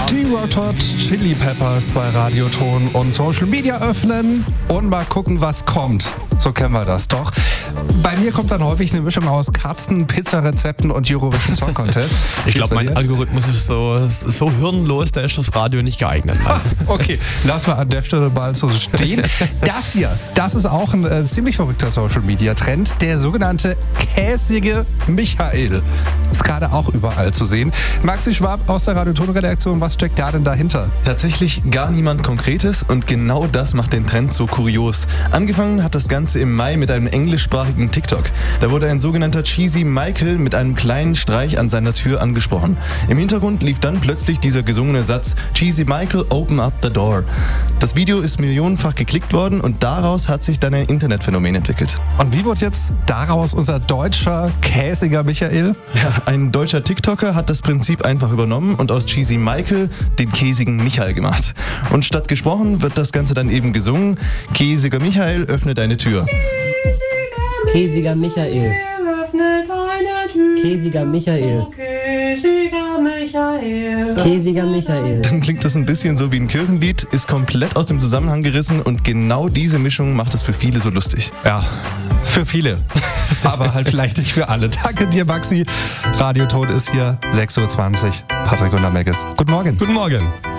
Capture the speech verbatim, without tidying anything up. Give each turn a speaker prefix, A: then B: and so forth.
A: Die Red Hot Chili Peppers bei Radioton und Social Media öffnen und mal gucken, was kommt. So kennen wir das doch. Bei mir kommt dann häufig eine Mischung aus Katzen, Pizzarezepten und Eurovision Song Contest.
B: Ich glaube, mein Algorithmus ist so, so hirnlos, der ist fürs Radio nicht geeignet.
A: Okay, lassen wir an der Stelle mal so stehen. Das hier, das ist auch ein äh, ziemlich verrückter Social Media Trend. Der sogenannte käsige Michael ist gerade auch überall zu sehen. Maxi Schwab aus der Radioton-Redaktion, was steckt da denn dahinter?
C: Tatsächlich gar niemand Konkretes und genau das macht den Trend so kurios. Angefangen hat das Ganze im Mai mit einem englischsprachigen TikTok. Da wurde ein sogenannter Cheesy Michael mit einem kleinen Streich an seiner Tür angesprochen. Im Hintergrund lief dann plötzlich dieser gesungene Satz: Cheesy Michael, open up the door. Das Video ist millionenfach geklickt worden und daraus hat sich dann ein Internetphänomen entwickelt.
A: Und wie wird jetzt daraus unser deutscher käsiger Michael?
C: Ja, ein deutscher TikToker hat das Prinzip einfach übernommen und aus Cheesy Michael den käsigen Michael gemacht. Und statt gesprochen wird das Ganze dann eben gesungen: Käsiger Michael, öffne deine Tür.
D: Käsiger Michael. Käsiger Michael. Käsiger Michael.
C: Dann klingt das ein bisschen so wie ein Kirchenlied, ist komplett aus dem Zusammenhang gerissen und genau diese Mischung macht es für viele so lustig.
A: Ja, für viele. Aber halt vielleicht nicht für alle. Danke dir, Maxi. Radioton ist hier, sechs Uhr zwanzig. Patrick und Amegis. Guten Morgen.
B: Guten Morgen.